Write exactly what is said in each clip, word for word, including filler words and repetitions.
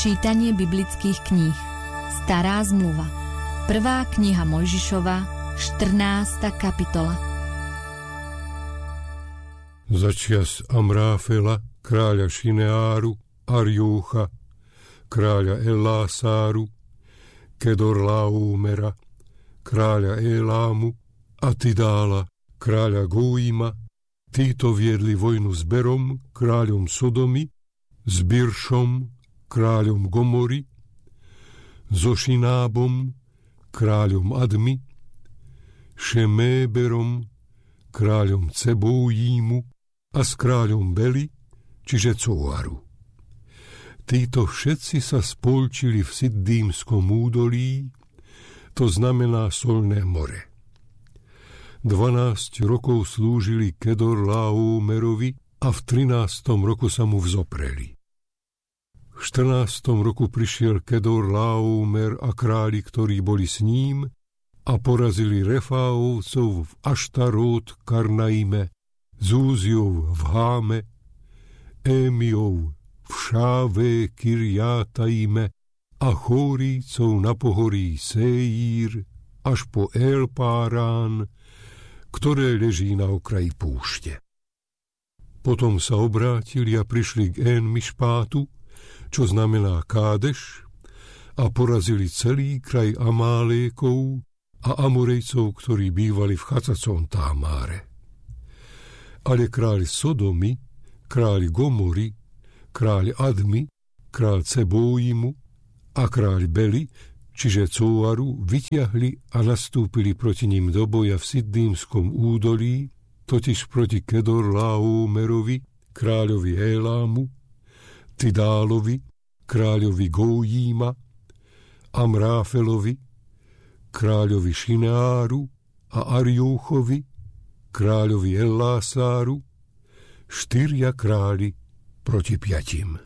Čítanie biblických kníh. Stará zmluva. Prvá kniha Mojžišova, štrnásta kapitola. Začias Amráfela, kráľa Šineáru, Arjúcha, kráľa Elásáru, Kedorlaómera, kráľa Elámu a Tidála, kráľa Góima. Títo viedli vojnu s Berom, kráľom Sodomy, s Biršom, kráľom Gomory, so Šinábom, kráľom Admy, Šeméberom, kráľom Cebójímu a s kráľom Beli, čiže Coaru. Títo všetci sa spolčili v Siddímskom údolí, to znamená Solné more. Dvanásť rokov slúžili Kedorlaómerovi a v trinástom roku sa mu vzopreli. V štrnástom roku prišiel Kedorlaómer a králi, ktorí boli s ním, a porazili Refáovcov v Aštarót Karnaime, Zúziov v Háme, Émiov v Šáve Kirjátaime a Chórícov na pohorí Séír až po Elpárán, ktoré leží na okraji púšte. Potom sa obrátili a prišli k En-Mišpátu, čo znamená Kádeš, a porazili celý kraj Amálékov a Amorejcov, ktorí bývali v Chacacon Támáre. Ale kráľ Sodomy, kráľ Gomory, kráľ Admy, kráľ Cebójimu a kráľ Beli, čiže Coaru, vyťahli a nastúpili proti ním do boja v Siddímskom údolí, totiž proti Kedorlaómerovi, kráľovi Elámu, Tidálovi, kráľovi Gójíma, Amráfelovi, kráľovi Šineáru a Arjúchovi, kráľovi Elásáru, štyria králi proti piatim.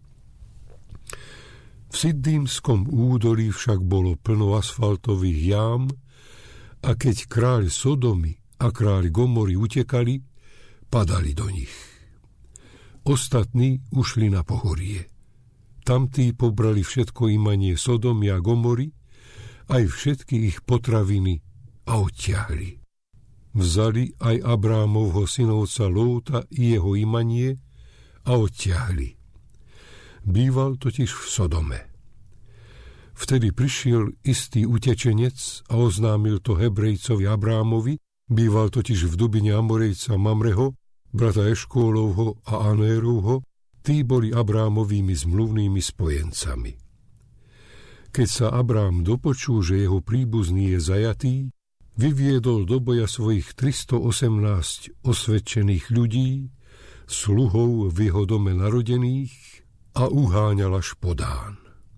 V Siddímskom údolí však bolo plno asfaltových jám a keď kráľ Sodomy a kráľ Gomory utekali, padali do nich. Ostatní ušli na pohorie. Tamtí pobrali všetko imanie Sodomy a Gomory, aj všetky ich potraviny a odtiahli. Vzali aj Abrámovho synovca Lóta i jeho imanie a odtiahli. Býval totiž v Sodome. Vtedy prišiel istý utečenec a oznámil to Hebrejcovi Abrámovi, býval totiž v dubine Amorejca Mamreho, brata Eškólovho a Anérovho, tí boli Abrámovými zmluvnými spojencami. Keď sa Abrám dopočul, že jeho príbuzný je zajatý, vyviedol do boja svojich tristoosemnásť osvedčených ľudí, sluhov v jeho dome narodených, a uháňal až po Dán.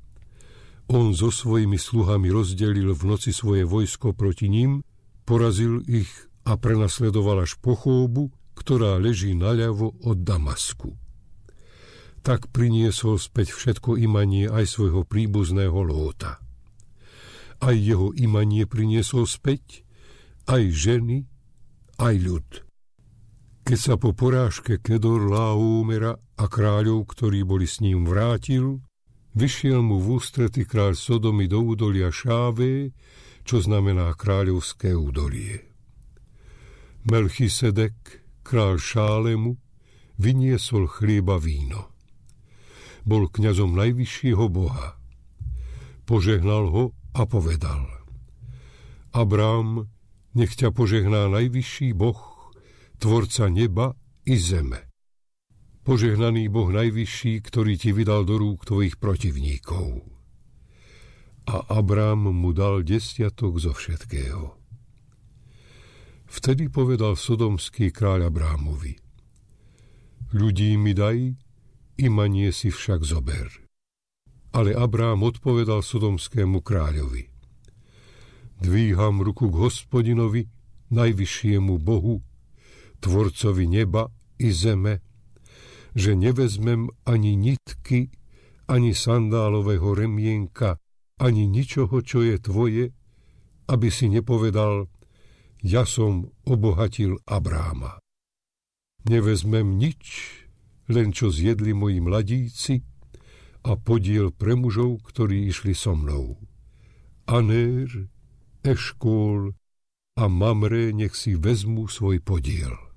On so svojimi sluhami rozdelil v noci svoje vojsko proti ním, porazil ich a prenasledoval až po Chóbu, ktorá leží naľavo od Damasku. Tak priniesol späť všetko imanie aj svojho príbuzného Lóta. Aj jeho imanie priniesol späť, aj ženy, aj ľud. Keď sa po porážke Kedorlaómera a kráľov, ktorí boli s ním, vrátil, vyšiel mu v ústrety kráľ Sodomy do údolia Šáve, čo znamená kráľovské údolie. Melchisedek, kráľ Šálemu, vyniesol chlieba víno. Bol kňazom najvyššieho Boha. Požehnal ho a povedal: Abrám, nech ťa požehná najvyšší Boh, tvorca neba i zeme. Požehnaný Boh najvyšší, ktorý ti vydal do rúk tvojich protivníkov. A Abrám mu dal desiatok zo všetkého. Vtedy povedal sodomský kráľ Abrámovi: Ľudí mi daj, imanie si však zober. Ale Abrám odpovedal sodomskému kráľovi: Dvíham ruku k Hospodinovi, najvyššiemu Bohu, tvorcovi neba i zeme, že nevezmem ani nitky, ani sandálového remienka, ani ničoho, čo je tvoje, aby si nepovedal: ja som obohatil Abráma. Nevezmem nič, len čo zjedli moji mladíci, a podiel pre mužov, ktorí išli so mnou. Anér, Eškól a Mamré nech si vezmú svoj podiel.